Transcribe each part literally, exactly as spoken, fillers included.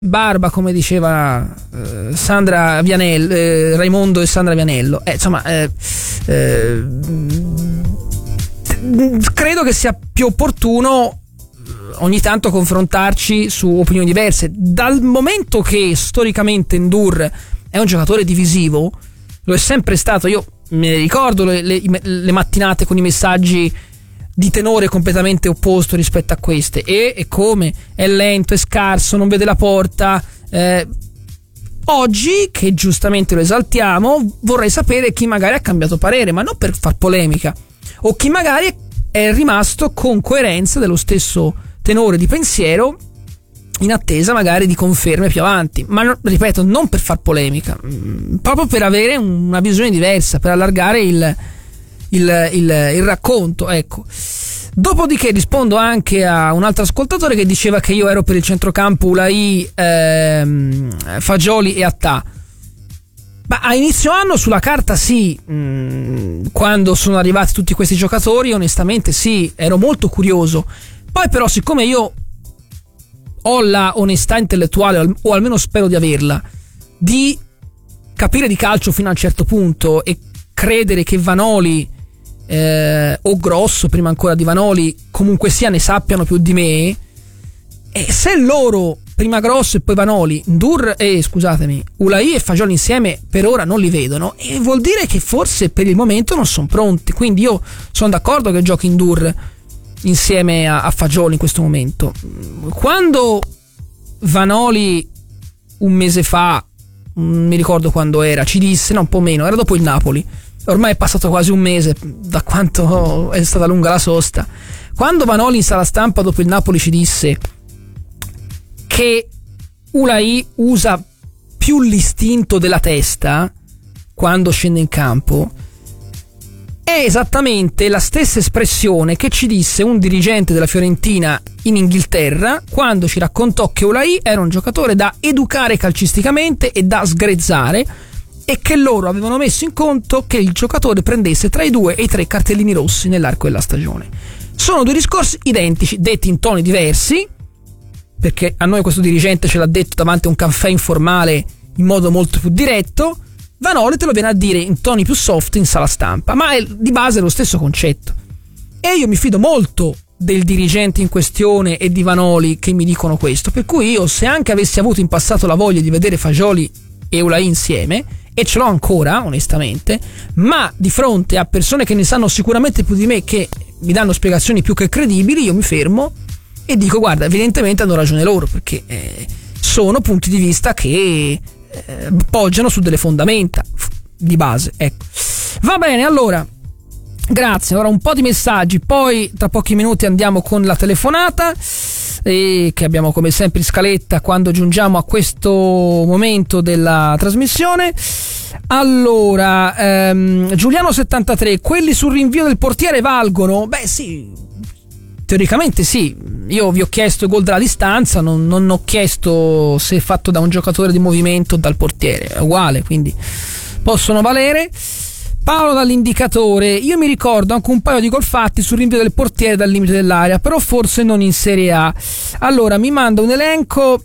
barba, come diceva eh, Sandra Vianello, eh, Raimondo e Sandra Vianello. Eh, insomma, eh, eh, credo che sia più opportuno ogni tanto confrontarci su opinioni diverse. Dal momento che storicamente N'Dour è un giocatore divisivo, lo è sempre stato. Io me ne ricordo le, le, le mattinate con i messaggi di tenore completamente opposto rispetto a queste, e, e come è lento, è scarso, non vede la porta. Eh, oggi, che giustamente lo esaltiamo, vorrei sapere chi magari ha cambiato parere, ma non per far polemica, o chi magari è rimasto con coerenza dello stesso tenore di pensiero in attesa magari di conferme più avanti. Ma no, ripeto, non per far polemica, mh, proprio per avere una visione diversa, per allargare il Il, il, il racconto, ecco. Dopodiché rispondo anche a un altro ascoltatore che diceva che io ero per il centrocampo Ulai, ehm, Fagioli e Attà. Ma a inizio anno sulla carta sì, mh, quando sono arrivati tutti questi giocatori onestamente sì, ero molto curioso. Poi però, siccome io ho la onestà intellettuale, o almeno spero di averla, di capire di calcio fino a un certo punto e credere che Vanoli Eh, o Grosso, prima ancora di Vanoli, comunque sia ne sappiano più di me, e se loro, prima Grosso e poi Vanoli, N'Dour e scusatemi Ulai e Fagioli insieme per ora non li vedono, e vuol dire che forse per il momento non sono pronti. Quindi io sono d'accordo che giochi N'Dour insieme a, a Fagioli in questo momento. Quando Vanoli un mese fa, non mi ricordo quando era, ci disse, no, un po' meno, era dopo il Napoli, ormai è passato quasi un mese da quanto è stata lunga la sosta, quando Vanoli in sala stampa dopo il Napoli ci disse che Ulai usa più l'istinto della testa quando scende in campo, è esattamente la stessa espressione che ci disse un dirigente della Fiorentina in Inghilterra quando ci raccontò che Ulai era un giocatore da educare calcisticamente e da sgrezzare, e che loro avevano messo in conto che il giocatore prendesse tra i due e i tre cartellini rossi nell'arco della stagione. Sono due discorsi identici, detti in toni diversi, perché a noi questo dirigente ce l'ha detto davanti a un caffè informale in modo molto più diretto. Vanoli te lo viene a dire in toni più soft in sala stampa, ma è di base lo stesso concetto. E io mi fido molto del dirigente in questione e di Vanoli che mi dicono questo, per cui io, se anche avessi avuto in passato la voglia di vedere Fagioli e Ulai insieme, e ce l'ho ancora onestamente, ma di fronte a persone che ne sanno sicuramente più di me, che mi danno spiegazioni più che credibili, io mi fermo e dico: guarda, evidentemente hanno ragione loro, perché eh, sono punti di vista che eh, poggiano su delle fondamenta di base, ecco. Va bene, allora grazie. Ora un po' di messaggi, poi tra pochi minuti andiamo con la telefonata, e che abbiamo come sempre in scaletta quando giungiamo a questo momento della trasmissione. Allora, ehm, Giuliano settantatré, quelli sul rinvio del portiere valgono? Beh sì, teoricamente sì. Io vi ho chiesto il gol dalla distanza, non, non ho chiesto se è fatto da un giocatore di movimento o dal portiere, è uguale, quindi possono valere. Paolo dall'Indicatore, io mi ricordo anche un paio di gol fatti sul rinvio del portiere dal limite dell'area, però forse non in Serie A. Allora mi manda un elenco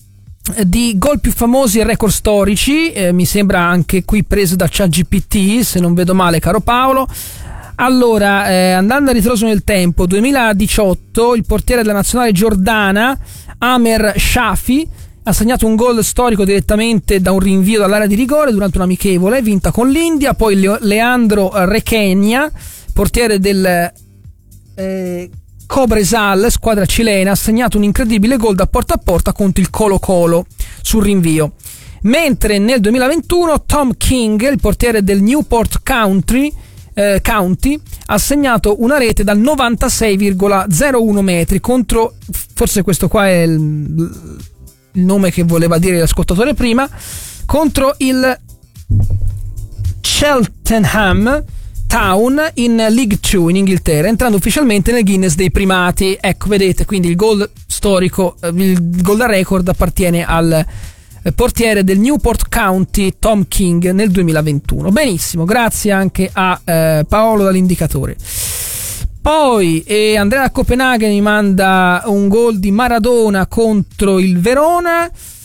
di gol più famosi e record storici, eh, mi sembra anche qui preso da ChatGPT, se non vedo male, caro Paolo. Allora, eh, andando a ritroso nel tempo, duemiladiciotto il portiere della nazionale giordana Amer Shafi ha segnato un gol storico direttamente da un rinvio dall'area di rigore durante un'amichevole vinta con l'India. Poi Leandro Requena, portiere del eh, Cobresal, squadra cilena, ha segnato un incredibile gol da porta a porta contro il Colo Colo sul rinvio. Mentre nel duemilaventuno Tom King, il portiere del Newport Country, eh, County, ha segnato una rete da novantasei virgola zero uno metri contro, forse questo qua è il il nome che voleva dire l'ascoltatore prima, contro il Cheltenham Town in League due in Inghilterra, entrando ufficialmente nel Guinness dei primati. Ecco, vedete, quindi il gol storico, il gol da record appartiene al portiere del Newport County Tom King nel duemilaventuno. Benissimo, grazie anche a eh, Paolo dall'Indicatore. Poi eh, Andrea da Copenaghen mi manda un gol di Maradona contro il Verona.